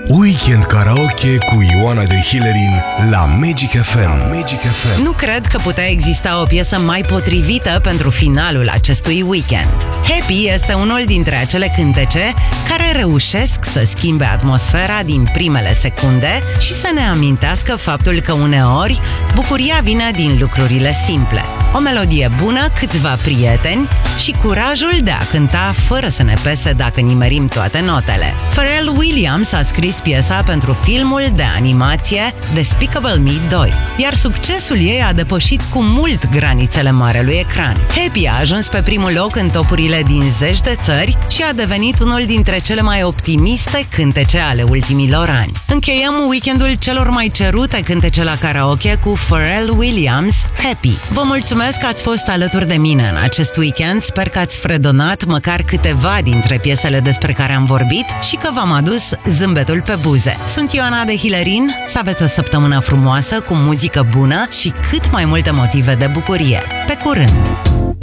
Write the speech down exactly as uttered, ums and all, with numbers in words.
Weekend Karaoke cu Ioana de Hillerin la Magic F M. Magic F M. Nu cred că putea exista o piesă mai potrivită pentru finalul acestui weekend. Happy este unul dintre acele cântece care reușesc să schimbe atmosfera din primele secunde și să ne amintească faptul că uneori bucuria vine din lucrurile simple. O melodie bună, câțiva prieteni și curajul de a cânta fără să ne pese dacă nimerim toate notele. Pharrell Williams a scris piesa pentru filmul de animație Despicable Me doi, iar succesul ei a depășit cu mult granițele marelui ecran. Happy a ajuns pe primul loc în topurile din zeci de țări și a devenit unul dintre cele mai optimiste cântece ale ultimilor ani. Încheiem weekendul celor mai cerute cântece la karaoke cu Pharrell Williams, Happy. Vă mulțumesc că ați fost alături de mine în acest weekend, sper că ați fredonat măcar câteva dintre piesele despre care am vorbit și că v-am adus zâmbetul pe buze. Sunt Ioana de Hillerin, să aveți o săptămână frumoasă cu muzică bună și cât mai multe motive de bucurie. Pe curând!